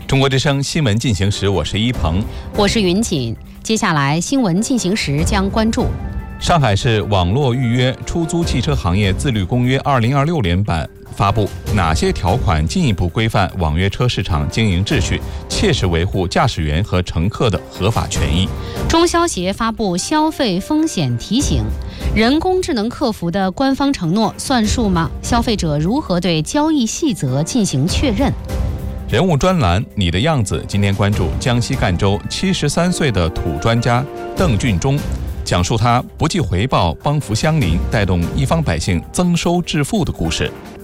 中国之声新闻进行时，我是一鹏， 我是云锦。接下来新闻进行时将关注： 上海市网络预约出租汽车行业自律公约2026年版发布，哪些条款进一步规范网约车市场经营秩序，切实维护驾驶员和乘客的合法权益？ 中消协发布消费风险提醒：人工智能客服的官方承诺算数吗？消费者如何对交易细则进行确认？ 人物专栏你的样子，今天关注江西赣州73岁的土专家邓俊忠，讲述他不计回报帮扶乡邻，带动一方百姓增收致富的故事。